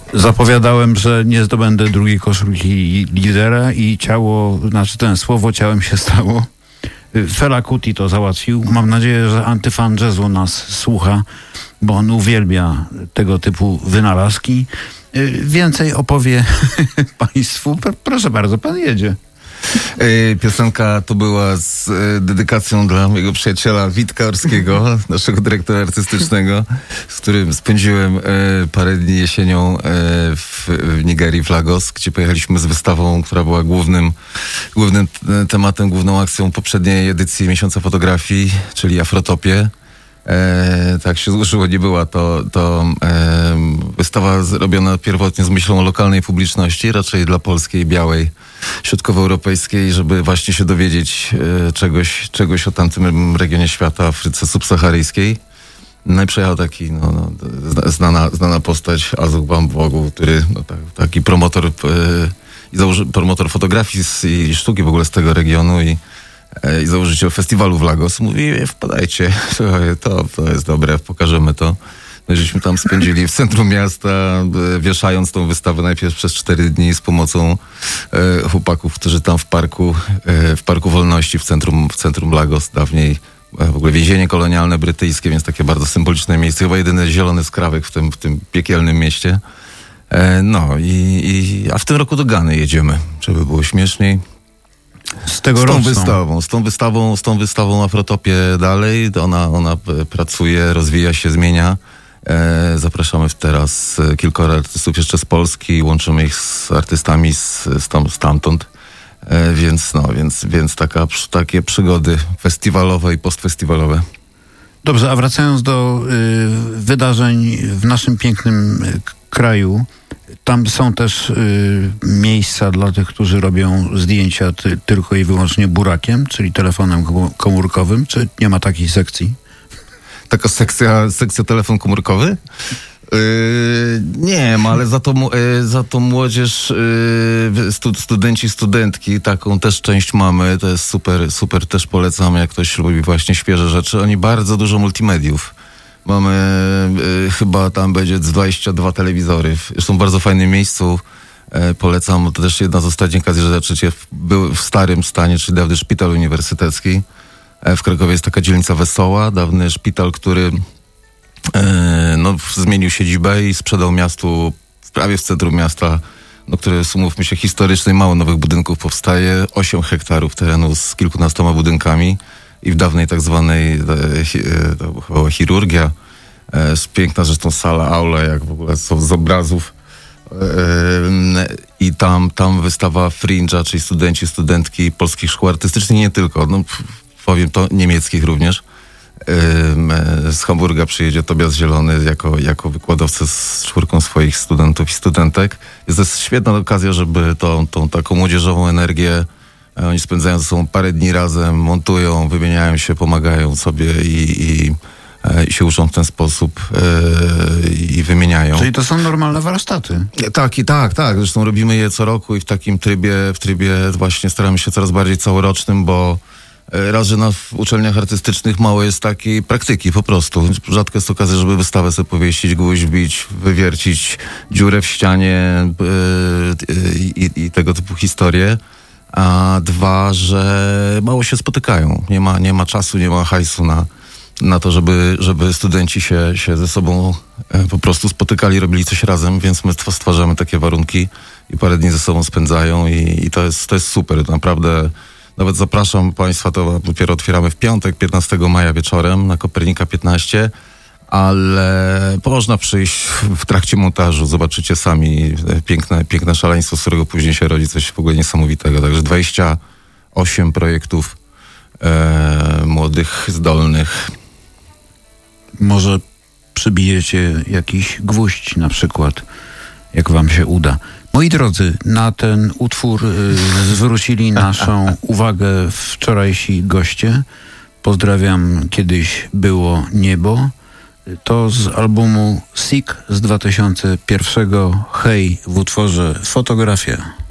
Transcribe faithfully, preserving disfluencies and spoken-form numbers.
Zapowiadałem, że nie zdobędę drugiej koszulki lidera i ciało, znaczy ten słowo ciałem się stało. Fela Kuti to załatwił. Mam nadzieję, że antyfan jazzu nas słucha, bo on uwielbia tego typu wynalazki. Więcej opowie państwu. Proszę bardzo, pan jedzie. Piosenka to była z dedykacją dla mojego przyjaciela Witka Orskiego, naszego dyrektora artystycznego, z którym spędziłem parę dni jesienią w, w Nigerii, w Lagos, gdzie pojechaliśmy z wystawą, która była głównym, głównym tematem, główną akcją poprzedniej edycji Miesiąca Fotografii, czyli Afrotopie. E, tak się złożyło, nie była to, to e, wystawa zrobiona pierwotnie z myślą o lokalnej publiczności, raczej dla polskiej, białej, środkowoeuropejskiej, żeby właśnie się dowiedzieć e, czegoś, czegoś o tamtym regionie świata, Afryce subsaharyjskiej. No i przyjechał taki no, no, znana, znana postać, Azuk Bambogu, który no, tak, taki promotor, e, i założy, promotor fotografii z, i sztuki w ogóle z tego regionu i i założyciel festiwalu w Lagos mówi, wpadajcie, to, to jest dobre, pokażemy to. No, żeśmy tam spędzili w centrum miasta, wieszając tą wystawę najpierw przez cztery dni z pomocą e, chłopaków, którzy tam w parku, e, w Parku Wolności w centrum, w centrum Lagos, dawniej e, w ogóle więzienie kolonialne brytyjskie, więc takie bardzo symboliczne miejsce, chyba jedyny zielony skrawek w tym, w tym piekielnym mieście. E, no i, i, a w tym roku do Gany jedziemy, żeby było śmieszniej. Z, tego z tą wystawą, z tą wystawą, z tą wystawą Afrotopie dalej. Ona, ona pracuje, rozwija się, zmienia. E, zapraszamy teraz kilkoro artystów jeszcze z Polski, łączymy ich z artystami z, z tam, stamtąd. E, więc no, więc, więc taka, takie przygody festiwalowe i postfestiwalowe. Dobrze, a wracając do y, wydarzeń w naszym pięknym y, kraju, tam są też y, miejsca dla tych, którzy robią zdjęcia ty, tylko i wyłącznie burakiem, czyli telefonem komórkowym, czy nie ma takiej sekcji? Taka sekcja, sekcja telefon komórkowy? Yy, nie ma, ale za to, yy, za to młodzież, yy, stud, studenci, studentki, taką też część mamy, to jest super, super, też polecam, jak ktoś lubi właśnie świeże rzeczy. Oni bardzo dużo multimediów. Mamy, y, chyba tam będzie dwadzieścia dwa telewizory. Zresztą w bardzo fajnym miejscu. E, polecam, to też jedna z ostatnich okazji, że zobaczycie, był w starym stanie, czyli dawny szpital uniwersytecki. E, w Krakowie jest taka dzielnica Wesoła, dawny szpital, który e, no, zmienił siedzibę i sprzedał miastu, prawie w centrum miasta, no, które, umówmy się, historycznej, mało nowych budynków powstaje, osiem hektarów terenu z kilkunastoma budynkami. I w dawnej tak zwanej to była chirurgia, e, piękna zresztą sala, aula, jak w ogóle są z obrazów. E, I tam, tam wystawa Fringe'a, czyli studenci, studentki polskich szkół artystycznych, nie tylko, no, powiem to, niemieckich również. E, z Hamburga przyjedzie Tobias Zielony jako, jako wykładowca z czwórką swoich studentów i studentek. Jest to świetna okazja, żeby tą, tą taką młodzieżową energię. Oni spędzają ze sobą parę dni razem, montują, wymieniają się, pomagają sobie i, i, i się uczą w ten sposób e, i wymieniają. Czyli to są normalne warsztaty. Tak, i tak, tak. Zresztą robimy je co roku i w takim trybie, w trybie właśnie staramy się coraz bardziej całorocznym, bo raz, że na uczelniach artystycznych mało jest takiej praktyki po prostu. Rzadko jest okazja, żeby wystawę sobie powiesić, gwóźdź bić, wywiercić dziurę w ścianie yy, i, i tego typu historie. A dwa, że mało się spotykają. Nie ma, nie ma czasu, nie ma hajsu na, na to, żeby, żeby studenci się, się ze sobą e, po prostu spotykali, robili coś razem, więc my stwarzamy takie warunki i parę dni ze sobą spędzają i, i to jest, to jest super. Naprawdę nawet zapraszam Państwa, to dopiero otwieramy w piątek, piętnastego maja wieczorem na Kopernika piętnaście, ale można przyjść w trakcie montażu, zobaczycie sami piękne, piękne szaleństwo, z którego później się rodzi coś w ogóle niesamowitego. Także dwadzieścia osiem projektów e, młodych, zdolnych. Może przybijecie jakiś gwóźdź na przykład, jak wam się uda. Moi drodzy, na ten utwór y, zwrócili naszą uwagę wczorajsi goście. Pozdrawiam, kiedyś było niebo. To z albumu Sick z dwa tysiące pierwszego. Hej, w utworze Fotografia.